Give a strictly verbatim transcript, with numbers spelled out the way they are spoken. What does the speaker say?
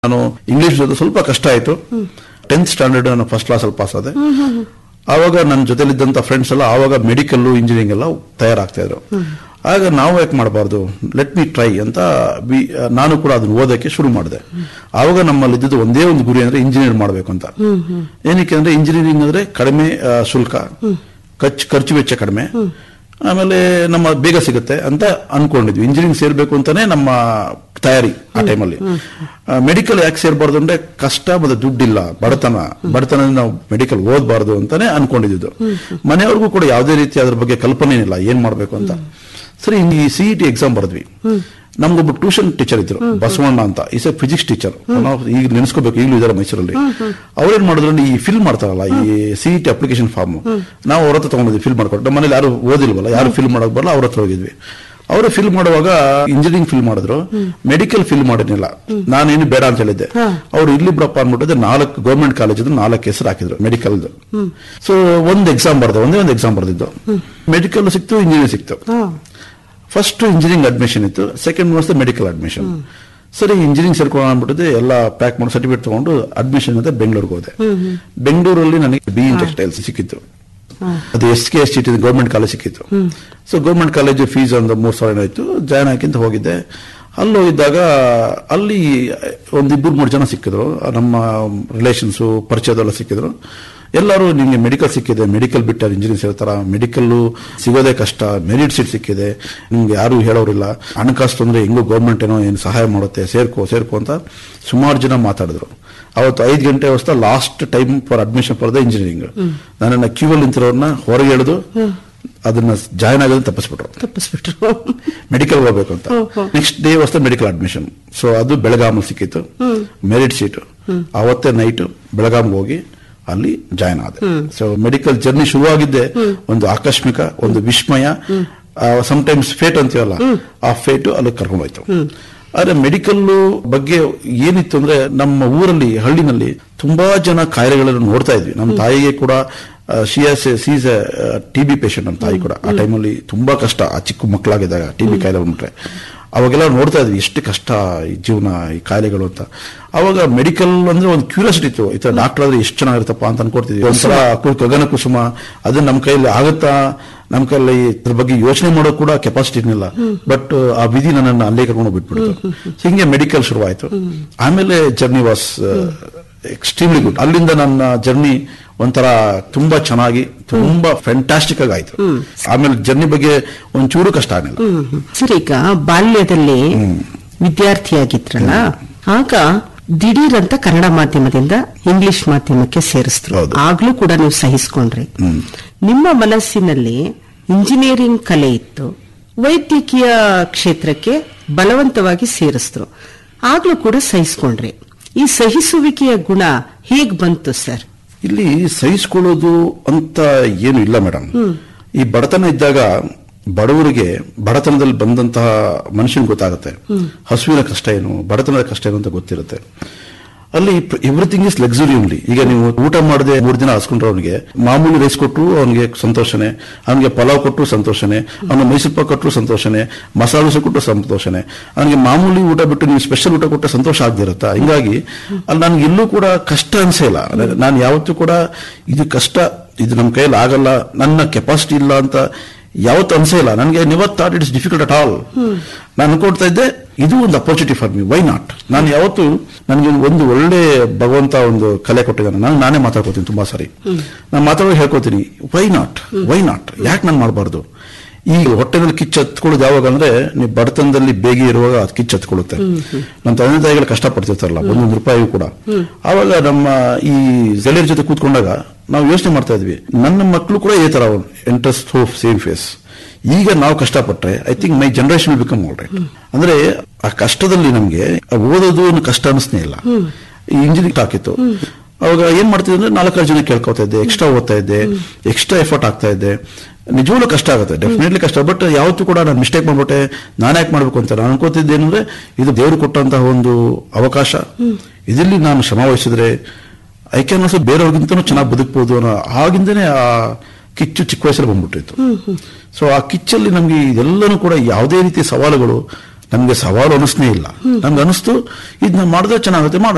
ನಾನು ಇಂಗ್ಲಿಷ್ ಜೊತೆ ಸ್ವಲ್ಪ ಕಷ್ಟ ಆಯ್ತು. ಟೆಂತ್ ಸ್ಟ್ಯಾಂಡರ್ಡ್ ನಾನು ಫಸ್ಟ್ ಕ್ಲಾಸ್ ಅಲ್ಲಿ ಪಾಸ್ ಆದೆ. ಆವಾಗ ನನ್ನ ಜೊತೆಲಿದ್ದಂತ ಫ್ರೆಂಡ್ಸ್ ಎಲ್ಲ ಆವಾಗ ಮೆಡಿಕಲ್ ಇಂಜಿನಿಯರಿಂಗ್ ಎಲ್ಲ ತಯಾರಾಗ್ತಾ ಇದ್ರು. ಆಗ ನಾವು ಯಾಕೆ ಮಾಡಬಾರ್ದು, ಲೆಟ್ ಮಿ ಟ್ರೈ ಅಂತ ಬಿ ನಾನು ಕೂಡ ಅದನ್ನ ಓದಕ್ಕೆ ಶುರು ಮಾಡಿದೆ. ಆವಾಗ ನಮ್ಮಲ್ಲಿ ಇದ್ದಿದ್ದು ಒಂದೇ ಒಂದು ಗುರಿ ಅಂದ್ರೆ ಇಂಜಿನಿಯರ್ ಮಾಡಬೇಕು ಅಂತ. ಏನಕ್ಕೆ ಅಂದ್ರೆ ಇಂಜಿನಿಯರಿಂಗ್ ಅಂದ್ರೆ ಕಡಿಮೆ ಶುಲ್ಕ, ಖರ್ಚು ಖರ್ಚು ವೆಚ್ಚ ಕಡಿಮೆ, ಆಮೇಲೆ ನಮ್ಮ ಬೇಗ ಸಿಗುತ್ತೆ ಅಂತ ಅನ್ಕೊಂಡಿದ್ವಿ. ಇಂಜಿನಿಯರಿಂಗ್ ಸೇರ್ಬೇಕು ಅಂತಾನೆ ನಮ್ಮ ತಯಾರಿ ಆ ಟೈಮಲ್ಲಿ. ಮೆಡಿಕಲ್ ಯಾಕೆ ಸೇರ್ಬಾರ್ದು ಅಂದ್ರೆ ಕಷ್ಟ ಮತ್ತೆ ದುಡ್ಡಿಲ್ಲ, ಬಡತನ ಬಡತನ ನಾವು ಮೆಡಿಕಲ್ ಓದಬಾರ್ದು ಅಂತಾನೆ ಅನ್ಕೊಂಡಿದ್ದು. ಮನೆಯವ್ರಿಗೂ ಕೂಡ ಯಾವುದೇ ರೀತಿ ಅದ್ರ ಬಗ್ಗೆ ಕಲ್ಪನೆ ಏನಿಲ್ಲ ಏನ್ ಮಾಡ್ಬೇಕು ಅಂತ. ಸರಿ, ಈ C E T exam ಬರೆದ್ವಿ. ನಮ್ಗೊಬ್ಬ tuition teacher ಇದ್ರು, ಬಸವಣ್ಣ ಅಂತ. Is A physics teacher. ನಾವು ಈಗ ನೆನೆಸ್ಕೋಬೇಕು, ಈಗಲೂ ಇದಾರೆ ಮೈಸೂರಲ್ಲಿ. ಅವ್ರೇನ್ ಮಾಡಿದ್ರು, ಈ ಫಿಲ್ ಮಾಡ್ತಾರಲ್ಲ ಈ C E T application form, ನಾವು ಅವ್ರ ಹತ್ರ ತಗೊಂಡಿದ್ವಿ ಫಿಲ್ ಮಾಡ್ಕೊಟ್ಟು. ನಮ್ಮ ಮನೇಲಿ ಯಾರು ಓದಿಲ್ವಲ್ಲ, ಯಾರು ಫಿಲ್ ಮಾಡೋಕ್ ಬರಲ್ಲ, ಅವ್ರ ಹತ್ರ ಹೋಗಿದ್ವಿ. ಅವರು ಫಿಲ್ ಮಾಡುವಾಗ ಇಂಜಿನಿಯರಿಂಗ್ ಫಿಲ್ ಮಾಡಿದ್ರು, ಮೆಡಿಕಲ್ ಫಿಲ್ ಮಾಡಿರ್ಲಿಲ್ಲ. ನಾನೇನು ಬೇಡ ಅಂತ ಹೇಳಿದ್ದೆ. ಅವ್ರು ಇಲ್ಲಿ ಬಿಡಪ್ಪ ಅನ್ಬಿಟ್ಟಿದ್ರೆ ನಾಲ್ಕು ಗೌರ್ಮೆಂಟ್ ಕಾಲೇಜ್ ನಾಲ್ಕು ಹೆಸರು ಹಾಕಿದ್ರು ಮೆಡಿಕಲ್. ಸೊ ಒಂದ್ ಎಕ್ಸಾಮ್ ಬರ್ದೆ, ಒಂದೇ ಒಂದು ಎಕ್ಸಾಮ್ ಬರ್ದಿದ್ದು. ಮೆಡಿಕಲ್ ಸಿಕ್ತು, ಇಂಜಿನಿಯರಿಂಗ್ ಸಿಕ್ತು. ಫಸ್ಟ್ ಇಂಜಿನಿಯರಿಂಗ್ ಅಡ್ಮಿಷನ್ ಇತ್ತು, ಸೆಕೆಂಡ್ ವಾಸ್ ಮೆಡಿಕಲ್ ಅಡ್ಮಿಷನ್. ಸರಿ, ಇಂಜಿನಿಯರಿಂಗ್ ಸೇರ್ಕೊಳ್ಳೋಣ ಅಂದ್ಬಿಟ್ಟಿದೆ. ಎಲ್ಲ ಪ್ಯಾಕ್ ಮಾಡಿ ಸರ್ಟಿಫಿಕೇಟ್ ತಗೊಂಡು ಅಡ್ಮಿಷನ್ ಅಂತ ಬೆಂಗಳೂರಿಗೆ ಹೋದೆ. ಬೆಂಗಳೂರಲ್ಲಿ ನನಗೆ ಬಿ ಇನ್ ಟೆಕ್ಸ್ಟೈಲ್ಸ್ ಸಿಕ್ಕಿತ್ತು. ಅದು S K S T government college ಸಿಕ್ಕಿತ್ತು. ಸೊ ಗೌರ್ಮೆಂಟ್ ಕಾಲೇಜ್ ಫೀಸ್ ಒಂದು ಮೂರ್ ಸಾವಿರ ಆಯ್ತು. ಜಾಯ್ನ್ ಹಾಕಿಂತ ಹೋಗಿದ್ದೆ. ಅಲ್ಲಿ ಹೋಗಿದ್ದಾಗ ಅಲ್ಲಿ ಒಂದಿಬ್ಬರು ಮೂರು ಜನ ಸಿಕ್ಕಿದ್ರು, ನಮ್ಮ ರಿಲೇಷನ್ಸು ಪರಿಚಯದೆಲ್ಲ ಸಿಕ್ಕಿದ್ರು. ಎಲ್ಲರೂ ನಿಮ್ಗೆ ಮೆಡಿಕಲ್ ಸಿಕ್ಕಿದೆ, ಮೆಡಿಕಲ್ ಬಿಟ್ಟು ಇಂಜಿನಿಯರಿಂಗ್ ಸೇರ್ತಾರ, ಮೆಡಿಕಲ್ ಸಿಗೋದೇ ಕಷ್ಟ, ಮೆರಿಟ್ ಸೀಟ್ ಸಿಕ್ಕಿದೆ, ನಿಮ್ಗೆ ಯಾರು ಹೇಳೋರಿಲ್ಲ, ಹಣಕಾಸು ತೊಂದ್ರೆ ಹೆಂಗೋ ಗೌರ್ಮೆಂಟ್ ಏನೋ ಏನು ಸಹಾಯ ಮಾಡುತ್ತೆ, ಸೇರ್ಕೋ ಸೇರ್ಕೋ ಅಂತ ಸುಮಾರು ಜನ ಮಾತಾಡಿದ್ರು. ಅವತ್ತು ಐದು ಗಂಟೆ ಹೊಸ್ತಾ last time for admission for the engineering. ನನ್ನನ್ನ ಕ್ಯೂ ಅಲ್ಲಿ ನಿಂತಿರೋರ್ನ ಹೊರಗೆ ಎಳೆದು ಅದನ್ನ ಜಾಯ್ನ್ ಆಗೋದನ್ನ ತಪ್ಪಿಸ್ಬಿಟ್ರು ತಪ್ಪಿಸ್ಬಿಟ್ರು ಮೆಡಿಕಲ್ ಹೋಗ್ಬೇಕು ಅಂತ. Next day ಹೊಸ್ತಾ medical admission. So ಅದು ಬೆಳಗಾಮಲ್ಲಿ ಸಿಕ್ಕಿತ್ತು, ಮೆರಿಟ್ ಸೀಟು. ಅವತ್ತೇ ನೈಟ್ ಬೆಳಗಾಂಗೆ ಹೋಗಿ ಅಲ್ಲಿ ಜಾಯ್ನ್ ಆದೆ. ಸೊ ಮೆಡಿಕಲ್ ಜರ್ನಿ ಶುರುವಾಗಿದ್ದೆ ಒಂದು ಆಕಸ್ಮಿಕ, ಒಂದು ವಿಸ್ಮಯ, ಸಮ್ಟೈಮ್ಸ್ ಫೇಟ್ ಅಂತೀವಲ್ಲ, ಆ ಫೇಟು ಅಲ್ಲಿ ಕರ್ಕೊಂಡೋಯ್ತು. ಆದ್ರೆ ಮೆಡಿಕಲ್ ಬಗ್ಗೆ ಏನಿತ್ತು ಅಂದ್ರೆ ನಮ್ಮ ಊರಲ್ಲಿ ಹಳ್ಳಿನಲ್ಲಿ ತುಂಬಾ ಜನ ಕಾಯಿಲೆಗಳನ್ನು ನೋಡ್ತಾ ಇದ್ವಿ. ನಮ್ಮ ತಾಯಿಗೆ ಕೂಡ ಸೀಸ್ ಟಿ ಬಿ ಪೇಷಂಟ್, ನಮ್ಮ ತಾಯಿ ಕೂಡ ಆ ಟೈಮಲ್ಲಿ ತುಂಬಾ ಕಷ್ಟ. ಆ ಚಿಕ್ಕ ಮಕ್ಕಳಾಗಿದ್ದಾಗ ಟಿ ಬಿ ಕಾಯಿಲೆ ಬಂದ್ಬಿಟ್ರೆ ಅವಾಗೆಲ್ಲ ನೋಡ್ತಾ ಇದ್ವಿ ಎಷ್ಟು ಕಷ್ಟ ಈ ಜೀವನ, ಈ ಕಾಯಿಲೆಗಳು ಅಂತ. ಅವಾಗ ಮೆಡಿಕಲ್ ಅಂದ್ರೆ ಒಂದು ಕ್ಯೂರಿಯಾಸಿಟಿ ಇತ್ತು, ಈ ತರ ಡಾಕ್ಟರ್ ಆದ್ರೆ ಎಷ್ಟು ಚೆನ್ನಾಗಿರುತ್ತಪ್ಪ ಅಂತ ಅನ್ಕೊಡ್ತಿದ್ವಿ. ಒಂಥರ ಗಗನ ಕುಸುಮ, ಅದು ನಮ್ಮ ಕೈಯಲ್ಲಿ ಆಗುತ್ತಾ, ನಮ್ಮ ಕೈಯಲ್ಲಿ ಇದ್ರ ಬಗ್ಗೆ ಯೋಚನೆ ಮಾಡೋಕೆ ಕೂಡ ಕೆಪಾಸಿಟಿ ಇರಲಿಲ್ಲ. ಬಟ್ ಆ ವಿಧಿ ನನ್ನನ್ನು ಅಲ್ಲೇ ಕರ್ಕೊಂಡು ಬಿಟ್ಬಿಡ್ತು. ಹಿಂಗೆ ಮೆಡಿಕಲ್ ಶುರುವಾಯಿತು. ಆಮೇಲೆ ಜರ್ನಿ ವಾಸ್ ಎಕ್ಸ್ಟ್ರೀಮ್ಲಿ ಗುಡ್. ಅಲ್ಲಿಂದ ನನ್ನ ಜರ್ನಿ ಒಂಥರ ತುಂಬಾ ಚೆನ್ನಾಗಿ, ತುಂಬಾ ಫ್ಯಾಂಟಾಸ್ಟಿಕ್ ಆಗಿ ಆಯ್ತು. ಆಮೇಲೆ ಜರ್ನಿ ಬಗ್ಗೆ ಒಂಚೂರು ಕಷ್ಟ ಆಗಲಿಲ್ಲ. ಸರ್, ಈಗ ಬಾಲ್ಯದಲ್ಲಿ ವಿದ್ಯಾರ್ಥಿಯಾಗಿದ್ರಲ್ಲ, ಆಗ ದಿಢೀರ್ ಅಂತ ಕನ್ನಡ ಮಾಧ್ಯಮದಿಂದ ಇಂಗ್ಲಿಷ್ ಮಾಧ್ಯಮಕ್ಕೆ ಸೇರಿಸಿದ್ರು. ಆಗ್ಲೂ ಕೂಡ ನೀವು ಸಹಿಸ್ಕೊಂಡ್ರಿ. ನಿಮ್ಮ ಮನಸ್ಸಿನಲ್ಲಿ ಇಂಜಿನಿಯರಿಂಗ್ ಕಲೆ ಇತ್ತು, ವೈದ್ಯಕೀಯ ಕ್ಷೇತ್ರಕ್ಕೆ ಬಲವಂತವಾಗಿ ಸೇರಿಸಿದ್ರು, ಆಗ್ಲೂ ಕೂಡ ಸಹಿಸ್ಕೊಂಡ್ರಿ. ಈ ಸಹಿಸುವಿಕೆಯ ಗುಣ ಹೇಗ್ ಬಂತು ಸರ್? ಇಲ್ಲಿ ಸಹಿಸ್ಕೊಳ್ಳೋದು ಅಂತ ಏನು ಇಲ್ಲ ಮೇಡಮ್. ಈ ಬಡತನ ಇದ್ದಾಗ ಬಡವರಿಗೆ ಬಡತನದಲ್ಲಿ ಬಂದಂತಹ ಮನುಷ್ಯನ್ ಗೊತ್ತಾಗುತ್ತೆ ಹಸುವಿನ ಕಷ್ಟ ಏನು, ಬಡತನದ ಕಷ್ಟ ಏನು ಅಂತ ಗೊತ್ತಿರುತ್ತೆ. ಅಲ್ಲಿ ಎವ್ರಿಥಿಂಗ್ ಇಸ್ ಲಕ್ಸುರಿ ಓನ್ಲಿ. ಈಗ ನೀವು ಊಟ ಮಾಡದೆ ಮೂರ್ ದಿನ ಹಸ್ಕೊಂಡ್ರೆ ಅವನಿಗೆ ಮಾಮೂಲಿ ರೈಸ್ ಕೊಟ್ಟರು ಅವನಿಗೆ ಸಂತೋಷನೆ, ಅವನಿಗೆ ಪಲಾವ್ ಕೊಟ್ಟರು ಸಂತೋಷನೆ, ಅವನ ಮೈಸೂರು ಪಾಕ್ ಕೊಟ್ಟರು ಸಂತೋಷನೆ, ಮಸಾಲೆ ದೋಸೆ ಕೊಟ್ಟರು ಸಂತೋಷನೆ. ಅವನಿಗೆ ಮಾಮೂಲಿ ಊಟ ಬಿಟ್ಟು ನೀವು ಸ್ಪೆಷಲ್ ಊಟ ಕೊಟ್ಟರೆ ಸಂತೋಷ ಆಗದಿರುತ್ತಾ? ಹಿಂಗಾಗಿ ಅಲ್ಲಿ ನನ್ಗೆ ಎಲ್ಲೂ ಕೂಡ ಕಷ್ಟ ಅನ್ಸೇ ಇಲ್ಲ. ನಾನು ಯಾವತ್ತೂ ಕೂಡ ಇದು ಕಷ್ಟ, ಇದು ನಮ್ಮ ಕೈಯಲ್ಲಿ ಆಗಲ್ಲ, ನನ್ನ ಕೆಪಾಸಿಟಿ ಇಲ್ಲ ಅಂತ ಯಾವತ್ತು ಅನ್ಸೇ ಇಲ್ಲ. ನನಗೆ never thought it's difficult at all. ನಾನು ಅನ್ಕೊಳ್ತಾ ಇದ್ದೆ ಇದು ಒಂದು opportunity for me, why not. ನಾನು ಯಾವತ್ತು ನನಗೆ ಒಂದು ಒಳ್ಳೆ ಭಗವಂತ ಒಂದು ಕಲೆ ಕೊಟ್ಟಿದ್ದಾನೆ. ನಾನು ನಾನೇ ಮಾತಾಡ್ಕೋತೀನಿ ತುಂಬಾ ಸಾರಿ. ನಾನು ಮಾತಾಡೋ ಹೇಳ್ಕೊತೀನಿ, ವೈ ನಾಟ್ ವೈ ನಾಟ್ ಯಾಕೆ ನಾನು ಮಾಡಬಾರ್ದು? ಈಗ ಹೊಟ್ಟೆನಲ್ಲಿ ಕಿಚ್ಚು ಹತ್ಕೊಳ್ಳೋದು ಯಾವಾಗ ಅಂದ್ರೆ ನೀವು ಬಡತನದಲ್ಲಿ ಬೇಗ ಇರುವಾಗ ಅದು ಕಿಚ್ಚು ಹತ್ಕೊಳ್ಳುತ್ತೆ. ನಮ್ಮ ತಂದೆ ತಾಯಿಗಳು ಕಷ್ಟಪಡ್ತಿರ್ತಾರಲ್ಲ ಒಂದೊಂದು ರೂಪಾಯಿಗೂ ಕೂಡ. ಆವಾಗ ನಮ್ಮ ಈ ಗೆಳೆಯರ ಜೊತೆ ಕೂತ್ಕೊಂಡಾಗ ನಾವು ಯೋಚನೆ ಮಾಡ್ತಾ ಇದ್ವಿ, ನನ್ನ ಮಕ್ಕಳು ಕೂಡ ಇದೇ ತರ ಇಂಟ್ರೆಸ್ಟ್ ಹೋಪ್ ಸೇಮ್ ಫೇಸ್. ಈಗ ನಾವು ಕಷ್ಟಪಟ್ರೆ I think my generation will become all right. ಅಂದ್ರೆ ಆ ಕಷ್ಟದಲ್ಲಿ ನಮ್ಗೆ ಓದೋದು ಕಷ್ಟ ಅನಿಸ್ನೇ ಇಲ್ಲ. ಈ ಇಂಜಿನಿಯರಿಂಗ್ ಹಾಕಿತ್ತು, ಅವಾಗ ಏನ್ ಮಾಡ್ತಿದ್ದೆ ಅಂದ್ರೆ ನಾಲ್ಕಾರು ಜನ ಕೇಳ್ಕೊತಾ ಇದ್ದೆ, ಎಕ್ಸ್ಟ್ರಾ ಓದ್ತಾ ಇದ್ದೆ, ಎಕ್ಸ್ಟ್ರಾ ಎಫರ್ಟ್ ಆಗ್ತಾ ಇದ್ದೆ. ನಿಜವಾಗ್ಲೂ ಕಷ್ಟ ಆಗುತ್ತೆ, ಡೆಫಿನೆಟ್ಲಿ ಕಷ್ಟ. ಬಟ್ ಯಾವತ್ತೂ ಕೂಡ ನಾನು ಮಿಸ್ಟೇಕ್ ಮಾಡ್ಬಿಟ್ಟೆ, ನಾನು ಯಾಕೆ ಮಾಡ್ಬೇಕು ಅಂತ ನಾನು ಅನ್ಕೋತಿದ್ದೇನಂದ್ರೆ ಇದು ದೇವರು ಕೊಟ್ಟಂತಹ ಒಂದು ಅವಕಾಶ. ಇದರಲ್ಲಿ ನಾನು ಶ್ರಮ ವಹಿಸಿದ್ರೆ ಐ ಕ್ಯಾನ್ ಆಲ್ಸೋ ಬೇರೆಯವ್ರಿಗಿಂತನೂ ಚೆನ್ನಾಗಿ ಬದುಕಬಹುದು ಅನ್ನೋ ಆಗಿಂದನೇ ಆ ಕಿಚ್ಚು ಚಿಕ್ಕ ವಯಸ್ಸಲ್ಲಿ ಬಂದ್ಬಿಟ್ಟಿತ್ತು. ಸೊ ಆ ಕಿಚ್ಚಲ್ಲಿ ನಮ್ಗೆ ಇದೆಲ್ಲನೂ ಕೂಡ ಯಾವುದೇ ರೀತಿಯ ಸವಾಲುಗಳು ನಮ್ಗೆ ಸವಾಲು ಅನಿಸ್ನೇ ಇಲ್ಲ. ನಮ್ಗೆ ಅನಿಸ್ತು ಇದನ್ನ ಮಾಡಿದ್ರೆ ಚೆನ್ನಾಗುತ್ತೆ, ಮಾಡೋಣ.